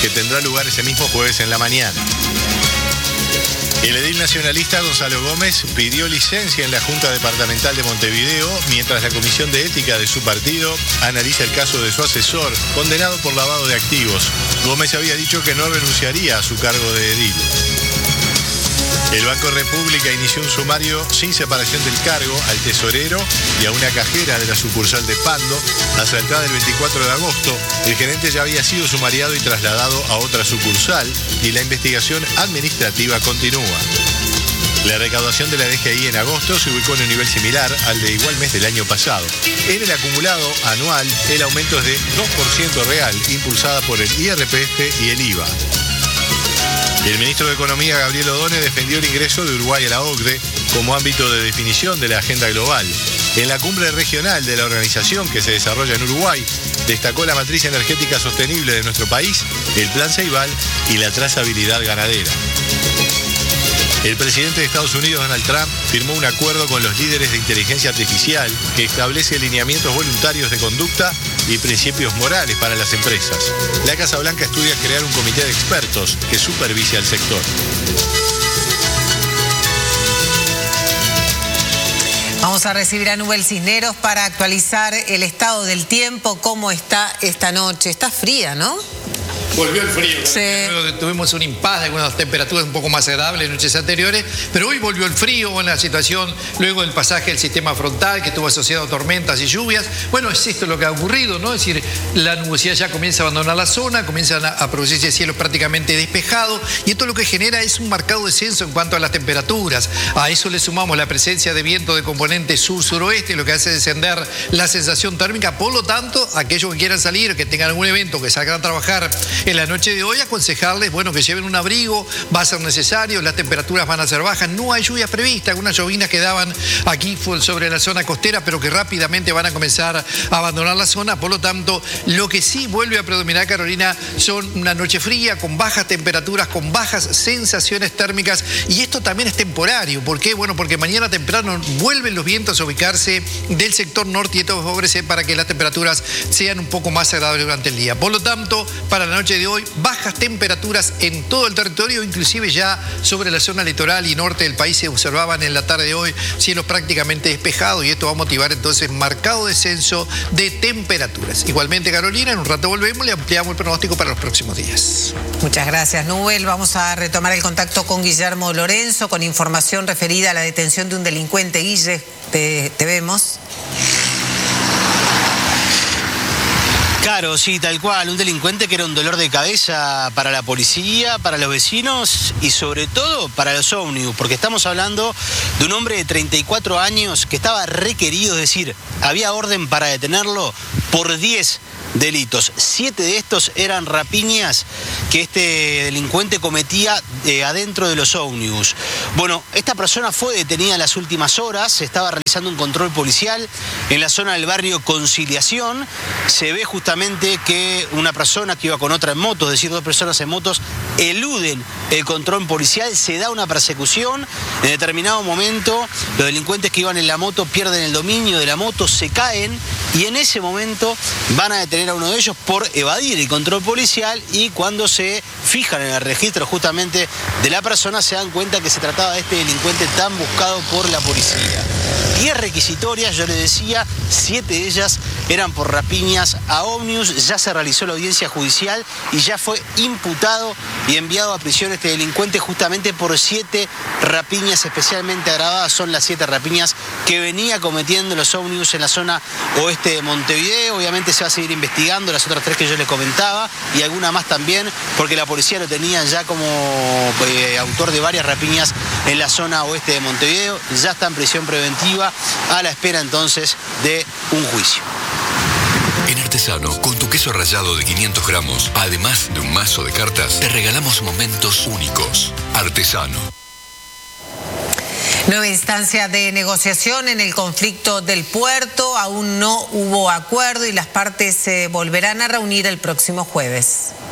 que tendrá lugar ese mismo jueves en la mañana. El edil nacionalista Gonzalo Gómez pidió licencia en la Junta Departamental de Montevideo mientras la Comisión de Ética de su partido analiza el caso de su asesor, condenado por lavado de activos. Gómez había dicho que no renunciaría a su cargo de edil. El Banco República inició un sumario sin separación del cargo al tesorero y a una cajera de la sucursal de Pando. Asaltada el 24 de agosto, el gerente ya había sido sumariado y trasladado a otra sucursal y la investigación administrativa continúa. La recaudación de la DGI en agosto se ubicó en un nivel similar al de igual mes del año pasado. En el acumulado anual, el aumento es de 2% real, impulsada por el IRPF y el IVA. El ministro de Economía, Gabriel Odone, defendió el ingreso de Uruguay a la OCDE como ámbito de definición de la agenda global. En la cumbre regional de la organización que se desarrolla en Uruguay, destacó la matriz energética sostenible de nuestro país, el Plan Ceibal y la trazabilidad ganadera. El presidente de Estados Unidos, Donald Trump, firmó un acuerdo con los líderes de inteligencia artificial que establece lineamientos voluntarios de conducta y principios morales para las empresas. La Casa Blanca estudia crear un comité de expertos que supervise al sector. Vamos a recibir a Nubel Cisneros para actualizar el estado del tiempo, cómo está esta noche. Está fría, ¿no? Volvió el frío. Sí. Luego tuvimos un impasse, algunas temperaturas un poco más agradables en noches anteriores, pero hoy volvió el frío en la situación luego del pasaje del sistema frontal que estuvo asociado a tormentas y lluvias. Bueno, es esto lo que ha ocurrido, ¿no? Es decir, la nubosidad ya comienza a abandonar la zona, comienzan a producirse cielos prácticamente despejados y esto lo que genera es un marcado descenso en cuanto a las temperaturas. A eso le sumamos la presencia de viento de componente sur-suroeste, lo que hace descender la sensación térmica. Por lo tanto, aquellos que quieran salir, que tengan algún evento, que salgan a trabajar en la noche de hoy, aconsejarles, bueno, que lleven un abrigo, va a ser necesario, las temperaturas van a ser bajas, no hay lluvias previstas, algunas llovinas quedaban aquí sobre la zona costera, pero que rápidamente van a comenzar a abandonar la zona. Por lo tanto, lo que sí vuelve a predominar, Carolina, son una noche fría, con bajas temperaturas, con bajas sensaciones térmicas, y esto también es temporario. ¿Por qué? Bueno, porque mañana temprano vuelven los vientos a ubicarse del sector norte y esto favorece para que las temperaturas sean un poco más agradables durante el día. Por lo tanto, para la noche de hoy, bajas temperaturas en todo el territorio, inclusive ya sobre la zona litoral y norte del país se observaban en la tarde de hoy cielos prácticamente despejados y esto va a motivar entonces marcado descenso de temperaturas. Igualmente, Carolina, en un rato volvemos, le ampliamos el pronóstico para los próximos días. Muchas gracias, Nubel. Vamos a retomar el contacto con Guillermo Lorenzo con información referida a la detención de un delincuente. Guille, te vemos. Claro, sí, tal cual, un delincuente que era un dolor de cabeza para la policía, para los vecinos y sobre todo para los ómnibus, porque estamos hablando de un hombre de 34 años que estaba requerido, es decir, había orden para detenerlo por 10 delitos. 7 de estos eran rapiñas que este delincuente cometía adentro de los ómnibus. Bueno, esta persona fue detenida en las últimas horas, se estaba realizando un control policial en la zona del barrio Conciliación. Se ve justamente que una persona que iba con otra en moto, es decir, 2 personas en motos, eluden el control policial, se da una persecución. En determinado momento, los delincuentes que iban en la moto pierden el dominio de la moto, se caen y en ese momento van a detener a uno de ellos por evadir el control policial y cuando se fijan en el registro justamente de la persona se dan cuenta que se trataba de este delincuente tan buscado por la policía. 10 requisitorias, yo les decía, 7 de ellas eran por rapiñas a ómnibus, ya se realizó la audiencia judicial y ya fue imputado y enviado a prisión este delincuente justamente por 7 rapiñas especialmente agravadas. Son las 7 rapiñas que venía cometiendo los ómnibus en la zona oeste de Montevideo. Obviamente se va a seguir investigando las otras 3 que yo les comentaba y alguna más también, porque la policía lo tenía ya como autor de varias rapiñas en la zona oeste de Montevideo. Ya está en prisión preventiva a la espera entonces de un juicio. En Artesano, con tu queso rallado de 500 gramos, además de un mazo de cartas, te regalamos momentos únicos. Artesano. Nueva instancia de negociación en el conflicto del puerto. Aún no hubo acuerdo y las partes se volverán a reunir el próximo jueves.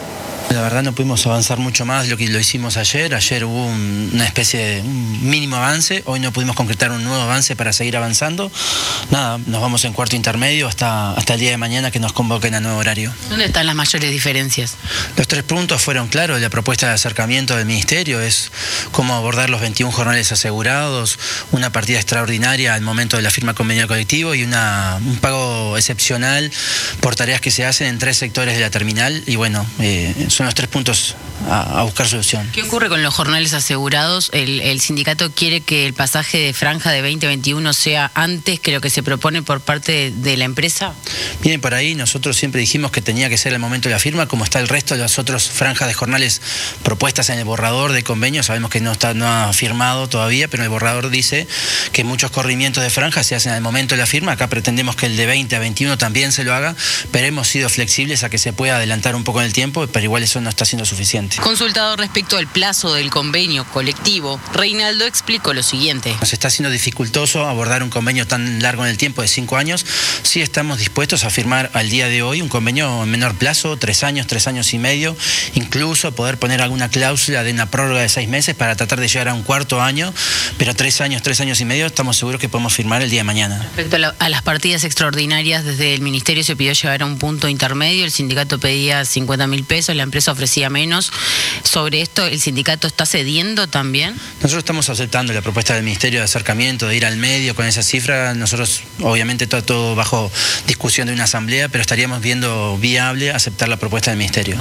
La verdad no pudimos avanzar mucho más de lo que lo hicimos ayer. Ayer hubo una especie de un mínimo avance. Hoy no pudimos concretar un nuevo avance para seguir avanzando. Nada, nos vamos en cuarto intermedio hasta el día de mañana que nos convoquen a nuevo horario. ¿Dónde están las mayores diferencias? Los 3 puntos fueron claros. La propuesta de acercamiento del Ministerio es cómo abordar los 21 jornales asegurados, una partida extraordinaria al momento de la firma convenio colectivo y un pago excepcional por tareas que se hacen en 3 sectores de la terminal. Y bueno, son los 3 puntos a buscar solución. ¿Qué ocurre con los jornales asegurados? El sindicato quiere que el pasaje de franja de 2021 sea antes que lo que se propone por parte de la empresa. Miren, por ahí nosotros siempre dijimos que tenía que ser el momento de la firma, como está el resto de las otras franjas de jornales propuestas en el borrador de convenio. Sabemos que no ha firmado todavía, pero el borrador dice que muchos corrimientos de franjas se hacen al momento de la firma. Acá pretendemos que el de 20 a 21 también se lo haga, pero hemos sido flexibles a que se pueda adelantar un poco en el tiempo, pero igual eso no está siendo suficiente. Consultado respecto al plazo del convenio colectivo, Reinaldo explicó lo siguiente. Nos está siendo dificultoso abordar un convenio tan largo en el tiempo de 5 años. Sí estamos dispuestos a firmar al día de hoy un convenio en menor plazo, 3 años, 3 años y medio, incluso poder poner alguna cláusula de una prórroga de 6 meses para tratar de llegar a un cuarto año, pero 3 años y medio estamos seguros que podemos firmar el día de mañana. Respecto a las partidas extraordinarias, desde el Ministerio se pidió llegar a un punto intermedio, el sindicato pedía 50.000 pesos, la empresa ofrecía menos. Sobre esto, ¿el sindicato está cediendo también? Nosotros estamos aceptando la propuesta del Ministerio de acercamiento, de ir al medio con esa cifra. Nosotros, obviamente, todo bajo discusión de una asamblea, pero estaríamos viendo viable aceptar la propuesta del Ministerio.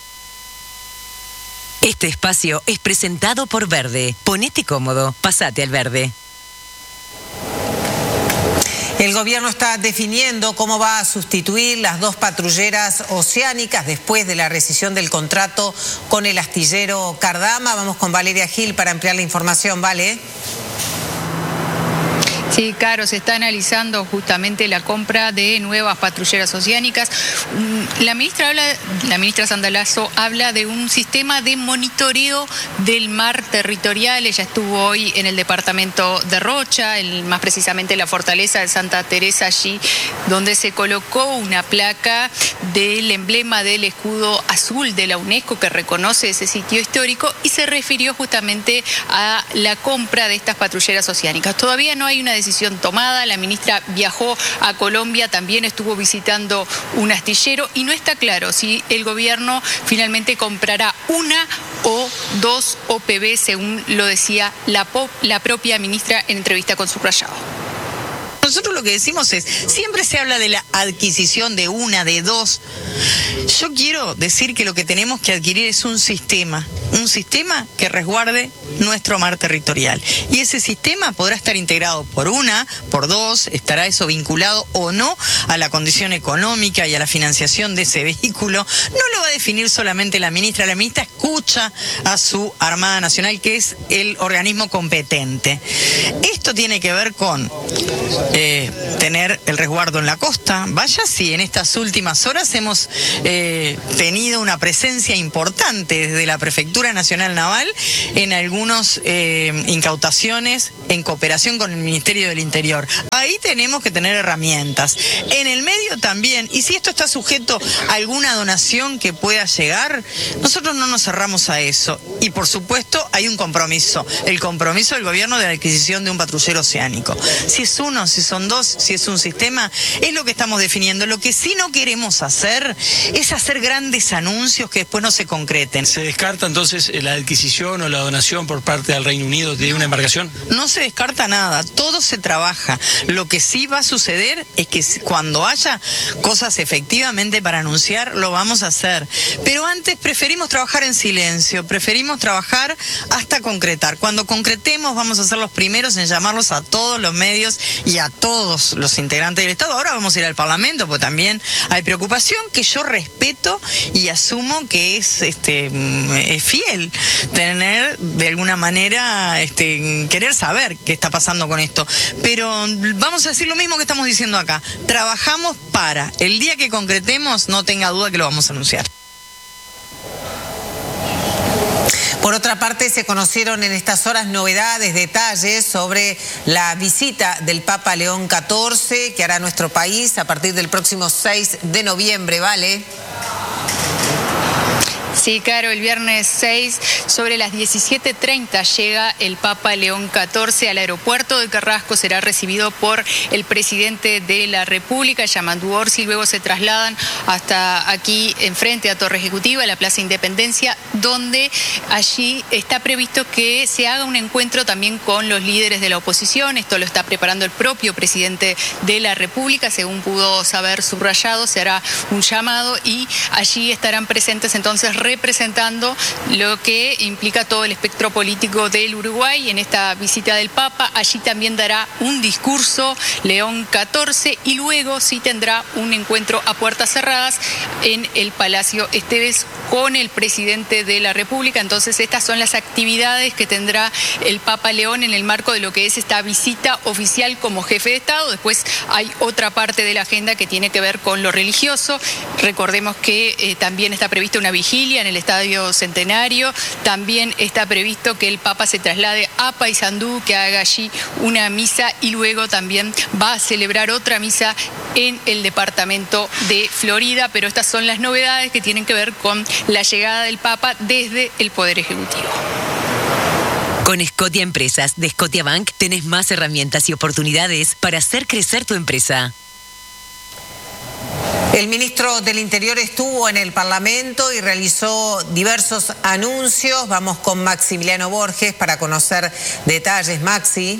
Este espacio es presentado por Verde. Ponete cómodo, pasate al Verde. El gobierno está definiendo cómo va a sustituir las 2 patrulleras oceánicas después de la rescisión del contrato con el astillero Cardama. Vamos con Valeria Gil para ampliar la información. Vale. Sí, Caro, se está analizando justamente la compra de nuevas patrulleras oceánicas. La ministra Sandalazo habla de un sistema de monitoreo del mar territorial. Ella estuvo hoy en el departamento de Rocha, más precisamente la fortaleza de Santa Teresa, allí donde se colocó una placa del emblema del escudo azul de la UNESCO que reconoce ese sitio histórico y se refirió justamente a la compra de estas patrulleras oceánicas. Todavía no hay una decisión tomada. La ministra viajó a Colombia, también estuvo visitando un astillero y no está claro si el gobierno finalmente comprará una o 2 OPV, según lo decía la propia ministra en entrevista con Subrayado. Nosotros lo que decimos es, siempre se habla de la adquisición de una, de 2. Yo quiero decir que lo que tenemos que adquirir es un sistema que resguarde nuestro mar territorial. Y ese sistema podrá estar integrado por 1, por 2, estará eso vinculado o no a la condición económica y a la financiación de ese vehículo. No lo va a definir solamente la ministra escucha a su Armada Nacional, que es el organismo competente. Esto tiene que ver con tener el resguardo en la costa. Vaya si en estas últimas horas hemos tenido una presencia importante desde la Prefectura Nacional Naval en algunas incautaciones en cooperación con el Ministerio del Interior. Ahí tenemos que tener herramientas. En el medio también, y si esto está sujeto a alguna donación que pueda llegar, nosotros no nos cerramos a eso. Y por supuesto hay un compromiso, el compromiso del gobierno de la adquisición de un patrullero oceánico. Si es 1, si son 2, si es un sistema, es lo que estamos definiendo. Lo que sí no queremos hacer es hacer grandes anuncios que después no se concreten. ¿Se descarta entonces la adquisición o la donación por parte del Reino Unido de una embarcación? No se descarta nada, todo se trabaja. Lo que sí va a suceder es que cuando haya cosas efectivamente para anunciar, lo vamos a hacer. Pero antes preferimos trabajar en silencio, preferimos trabajar hasta concretar. Cuando concretemos vamos a ser los primeros en llamarlos a todos los medios y a todos los integrantes del Estado. Ahora vamos a ir al Parlamento, porque también hay preocupación que yo respeto y asumo que es fiel tener de alguna manera querer saber qué está pasando con esto. Pero vamos a decir lo mismo que estamos diciendo acá. Trabajamos para el día que concretemos, no tenga duda que lo vamos a anunciar. Por otra parte, se conocieron en estas horas novedades, detalles sobre la visita del Papa León XIV que hará nuestro país a partir del próximo 6 de noviembre, ¿vale? Sí, Caro, el viernes 6, sobre las 17:30, llega el Papa León XIV al aeropuerto de Carrasco. Será recibido por el presidente de la República, Yamandu Orsi. Luego se trasladan hasta aquí, enfrente a Torre Ejecutiva, la Plaza Independencia, donde allí está previsto que se haga un encuentro también con los líderes de la oposición. Esto lo está preparando el propio presidente de la República. Según pudo saber Subrayado, se hará un llamado y allí estarán presentes entonces representando lo que implica todo el espectro político del Uruguay en esta visita del Papa. Allí también dará un discurso León XIV y luego sí tendrá un encuentro a puertas cerradas en el Palacio Esteves con el presidente de la República. Entonces estas son las actividades que tendrá el Papa León en el marco de lo que es esta visita oficial como jefe de Estado. Después hay otra parte de la agenda que tiene que ver con lo religioso. Recordemos que también está prevista una vigilia en el Estadio Centenario. También está previsto que el Papa se traslade a Paysandú, que haga allí una misa y luego también va a celebrar otra misa en el departamento de Florida. Pero estas son las novedades que tienen que ver con la llegada del Papa desde el Poder Ejecutivo. Con Scotia Empresas de Scotiabank tenés más herramientas y oportunidades para hacer crecer tu empresa. El ministro del Interior estuvo en el Parlamento y realizó diversos anuncios. Vamos con Maximiliano Borges para conocer detalles. Maxi.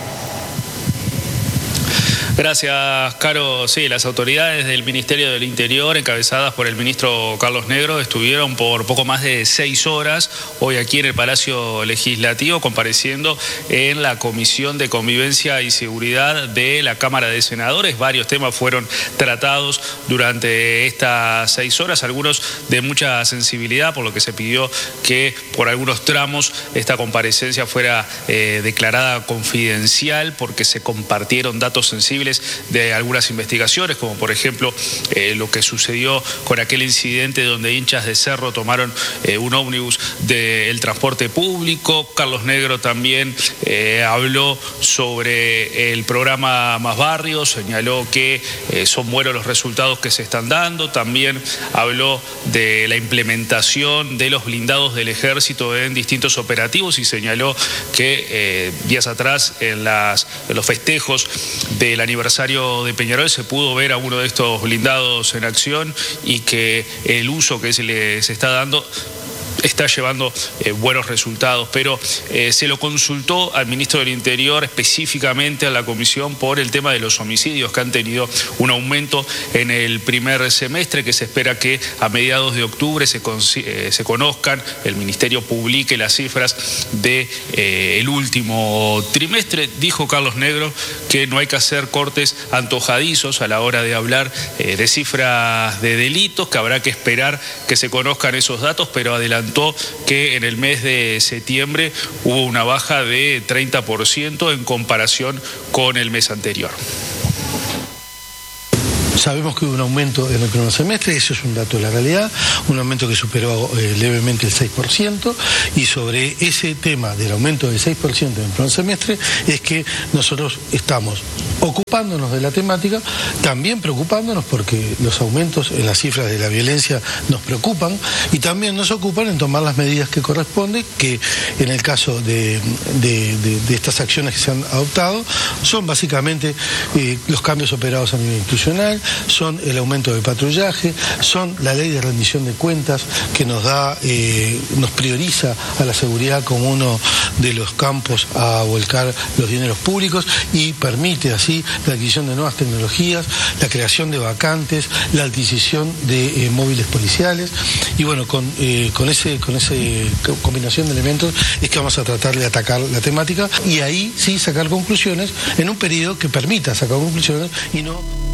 Gracias, Caro. Sí, las autoridades del Ministerio del Interior, encabezadas por el ministro Carlos Negro, estuvieron por poco más de 6 horas hoy aquí en el Palacio Legislativo, compareciendo en la Comisión de Convivencia y Seguridad de la Cámara de Senadores. Varios temas fueron tratados durante estas 6 horas, algunos de mucha sensibilidad, por lo que se pidió que por algunos tramos esta comparecencia fuera declarada confidencial, porque se compartieron datos sensibles de algunas investigaciones, como por ejemplo lo que sucedió con aquel incidente donde hinchas de Cerro tomaron un ómnibus del transporte público. Carlos Negro también habló sobre el programa Más Barrios, señaló que son buenos los resultados que se están dando. También habló de la implementación de los blindados del Ejército en distintos operativos y señaló que días atrás en los festejos del aniversario de Peñarol se pudo ver a uno de estos blindados en acción y que el uso que se les está dando está llevando buenos resultados, pero se lo consultó al ministro del Interior, específicamente a la comisión, por el tema de los homicidios, que han tenido un aumento en el primer semestre, que se espera que a mediados de octubre se conozcan, el ministerio publique las cifras del último trimestre. Dijo Carlos Negro que no hay que hacer cortes antojadizos a la hora de hablar de cifras de delitos, que habrá que esperar que se conozcan esos datos, pero adelantó que en el mes de septiembre hubo una baja de 30% en comparación con el mes anterior. Sabemos que hubo un aumento en el primer semestre, eso es un dato de la realidad, un aumento que superó levemente el 6%, y sobre ese tema del aumento del 6% en el primer semestre es que nosotros estamos ocupándonos de la temática, también preocupándonos porque los aumentos en las cifras de la violencia nos preocupan y también nos ocupan en tomar las medidas que corresponden, que en el caso de estas acciones que se han adoptado son básicamente los cambios operados a nivel institucional, son el aumento del patrullaje, son la ley de rendición de cuentas que nos prioriza a la seguridad como uno de los campos a volcar los dineros públicos y permite así la adquisición de nuevas tecnologías, la creación de vacantes, la adquisición de móviles policiales, y bueno, con esa combinación de elementos es que vamos a tratar de atacar la temática y ahí sí sacar conclusiones en un periodo que permita sacar conclusiones y no